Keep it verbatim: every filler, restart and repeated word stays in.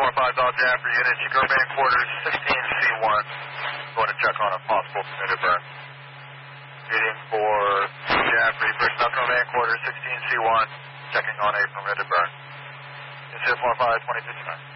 four five Dodge Jaffrey, unit Chico Main Quarters, sixteen C one. Going to check on a possible permitted burn. Meeting for Jaffrey, personnel from Main Quarters, sixteen C one, checking on a permitted burn. It's four five, twenty fifty-nine.